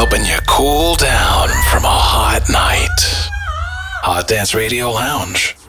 helping you cool down from a hot night. Hot Dance Radio Lounge.